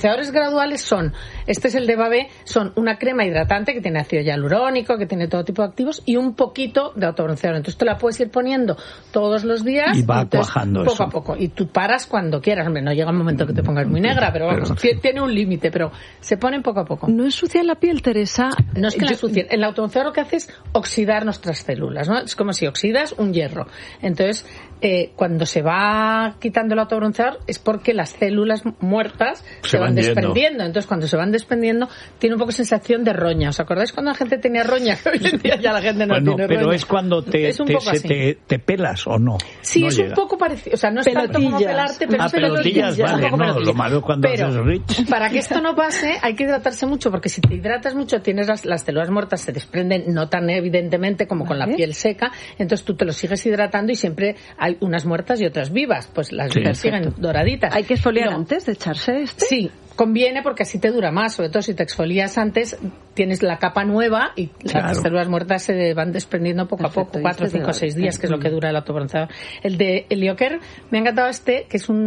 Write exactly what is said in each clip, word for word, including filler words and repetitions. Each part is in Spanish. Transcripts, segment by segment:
Bronceadores graduales son, este es el de Babé, son una crema hidratante que tiene ácido hialurónico, que tiene todo tipo de activos y un poquito de autobronceador. Entonces tú la puedes ir poniendo todos los días y va entonces, cuajando poco eso. a poco. Y tú paras cuando quieras. Hombre, no llega un momento que te pongas muy negra, pero vamos, pero... tiene un límite, pero se ponen poco a poco. ¿No ensucia la piel, Teresa? No es que Yo... la ensucien. El autobronceador lo que hace es oxidar nuestras células, ¿no? Es como si oxidas un hierro. Entonces, eh, cuando se va quitando el autobronceador es porque las células muertas se, se van, van desprendiendo. Entonces, cuando se van desprendiendo, tiene un poco sensación de roña. ¿Os acordáis cuando la gente tenía roña? Que hoy en día ya la gente no bueno, tiene pero roña. Es cuando te, es te, se te, te pelas, ¿o no? Sí, no es llega. un poco parecido. O sea, no es tanto como pelarte, pero ah, es pelotillas. Vale, no, pelotillas. Lo malo es cuando pero, haces rich. Para que esto no pase, hay que hidratarse mucho, porque si te hidratas mucho, tienes las, las células muertas, se desprenden no tan evidentemente como ¿vale? con la piel seca, entonces tú te lo sigues hidratando y siempre hay unas muertas y otras vivas, pues las sí, siguen doraditas. ¿Hay que exfoliar no. antes de echarse este? Sí, conviene porque así te dura más, sobre todo si te exfolias antes, tienes la capa nueva y claro. las células muertas se van desprendiendo poco Perfecto, a poco, cuatro, este cinco, seis días, que es lo que dura el autobronceador. El de Helioker, me ha encantado este, que es un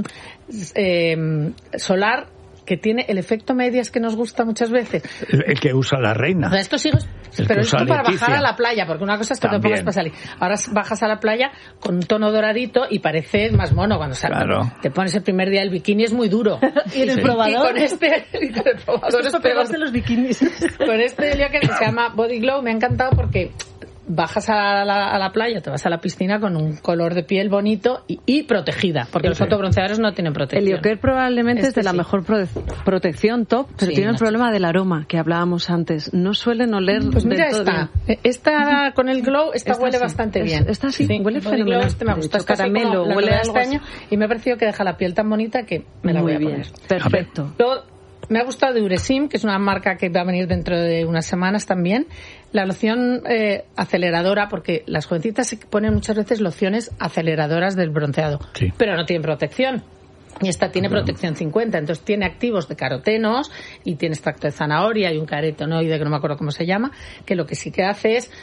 eh, solar que tiene el efecto medias que nos gusta muchas veces. El que usa la reina. O sea, esto sigue, pero esto para bajar a la playa, porque una cosa es que También. te pongas para salir. Ahora bajas a la playa con un tono doradito y pareces más mono cuando sales. Claro. Te pones el primer día el bikini, es muy duro. Y el sí. probador. Y con este, y con el probador es peor de los bikinis. Con este lío que se llama Body Glow me ha encantado porque bajas a la, a la playa, te vas a la piscina con un color de piel bonito y, y protegida, porque sí, los autobronceadores no tienen protección. El Helioker probablemente este es de la sí. mejor pro- protección top, pero sí, tiene el problema del aroma que hablábamos antes. No suelen oler pues mira del todo esta, bien. esta con el Glow, esta, esta huele sí. bastante es, bien. Esta sí, sí huele fenomenal. Este me gusta, este caramelo, huele a este año y me ha parecido que deja la piel tan bonita que me la Muy voy a bien. poner. Perfecto. Luego, me ha gustado de Uresim, que es una marca que va a venir dentro de unas semanas también. La loción eh, aceleradora, porque las jovencitas se ponen muchas veces lociones aceleradoras del bronceado, sí. pero no tienen protección. Y esta tiene claro. protección cincuenta, entonces tiene activos de carotenos y tiene extracto de zanahoria y un carotenoide que no me acuerdo cómo se llama, que lo que sí que hace es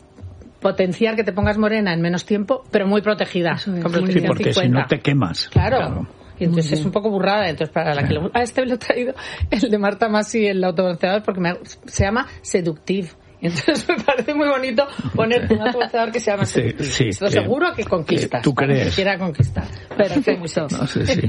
potenciar que te pongas morena en menos tiempo, pero muy protegida. Con protección sí, porque cincuenta. Si no te quemas. Claro. claro. Y entonces es un poco burrada, entonces para la que le gusta. A este lo he traído el de Marta Masi, el autobronceador, porque me, se llama Seductive. Entonces me parece muy bonito ponerte un autobronceador que se llama Seductive. Sí, sí, Esto que, seguro que conquistas. ¿Tú crees? Que quiera conquistar. Perfecto. No sé, sí.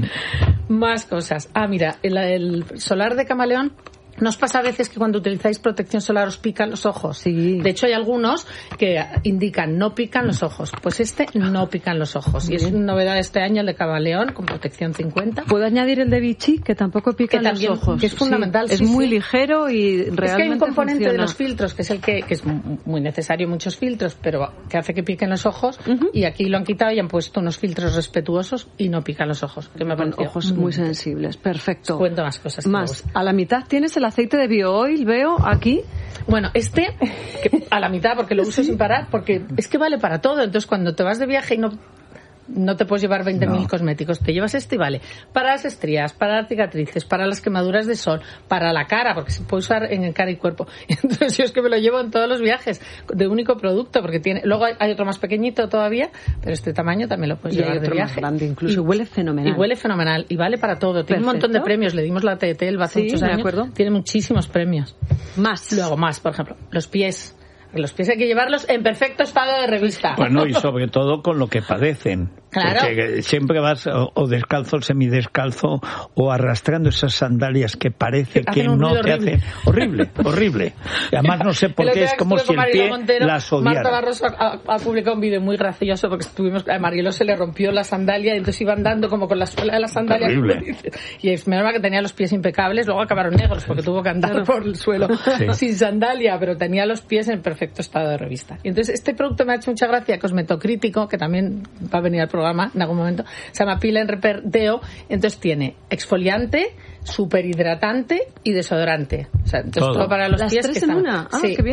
Más cosas. Ah, mira, el, el solar de camaleón. ¿Nos pasa a veces que cuando utilizáis protección solar os pican los ojos? Sí. De hecho, hay algunos que indican no pican los ojos. Pues este no pican los ojos. Bien. Y es una novedad de este año el de Camaleón con protección cincuenta. ¿Puedo añadir el de Vichy, que tampoco pican que también, los ojos? Que es fundamental. Sí, sí, es muy sí. ligero y realmente Es que hay un componente funciona. de los filtros, que es el que, que es muy necesario, muchos filtros, pero que hace que piquen los ojos. Uh-huh. Y aquí lo han quitado y han puesto unos filtros respetuosos y no pican los ojos. Que me Con ojos muy, muy sensibles. Perfecto. Os cuento más cosas. Más. A la mitad tienes el aceite de bio veo aquí. Bueno, este que a la mitad porque lo uso sí. sin parar, porque es que vale para todo. Entonces cuando te vas de viaje y no no te puedes llevar veinte mil no. cosméticos, te llevas este y vale para las estrías, para las cicatrices, para las quemaduras de sol, para la cara, porque se puede usar en cara y cuerpo. Entonces yo es que me lo llevo en todos los viajes de único producto, porque tiene, luego hay, hay otro más pequeñito todavía, pero este tamaño también lo puedes y llevar hay otro de viaje. Más grande incluso, y huele fenomenal. Y huele fenomenal y vale para todo. Tiene Perfecto. un montón de premios, le dimos la T T L hace sí, muchos años. Acuerdo. Tiene muchísimos premios. Más. Luego más, por ejemplo, los pies. Los pies hay que llevarlos en perfecto estado de revista. Bueno, y sobre todo con lo que padecen. Claro. Porque siempre vas o, o descalzo, semidescalzo, o arrastrando esas sandalias que parece que no te horrible. hacen... Horrible, horrible. Y además no sé por qué, es como si el pie Montero, las odiara. Marta Barroso ha, ha publicado un vídeo muy gracioso porque estuvimos, a Marielo se le rompió la sandalia y entonces iba andando como con la suela de la sandalia. Horrible. Y es menos mal que tenía los pies impecables, luego acabaron negros porque tuvo que andar por el suelo sí. sin sandalia, pero tenía los pies en perfecto estado de revista. Y entonces este producto me ha hecho mucha gracia, Cosmetocrítico, que también va a venir al programa en algún momento, se llama Peel and Repair Deo, entonces tiene exfoliante, superhidratante y desodorante. O sea, entonces todo, todo para los Las pies tres que en están... una. Ah, sí. qué bien.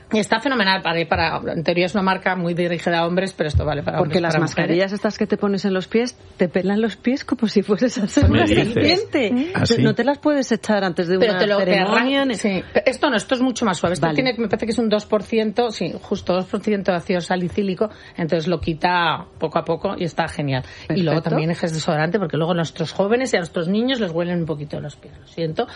Y está fenomenal para, para, en teoría es una marca muy dirigida a hombres, pero esto vale para Porque hombres. Porque las para mascarillas mujeres. estas que te pones en los pies, te pelan los pies como si fueses a hacer una serpiente. ¿Ah, sí? No te las puedes echar antes de pero una te lo, ceremonia. Te sí. Esto no, esto es mucho más suave. Esto vale. tiene, me parece que es un dos por ciento, sí, justo dos por ciento de ácido salicílico, entonces lo quita poco a poco y está genial. Perfecto. Y luego también es desodorante, porque luego a nuestros jóvenes y a nuestros niños les huelen un poquito los pies, lo siento.